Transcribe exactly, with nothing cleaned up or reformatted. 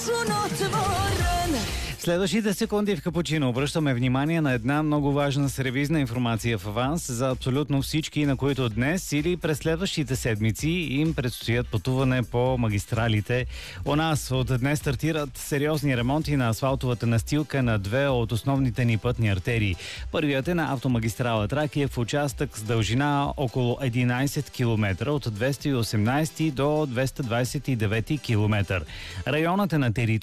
Следващите секунди в Капучино обръщаме внимание на една много важна сервизна информация в аванс за абсолютно всички, на които днес или през следващите седмици им предстоят пътуване по магистралите. У нас от днес стартират сериозни ремонти на асфалтовата настилка на две от основните ни пътни артерии. Първият е на автомагистрала Тракия в участък с дължина около единайсет километра от двеста и осемнайсети до двеста двадесет и девети километър. Районът е на територия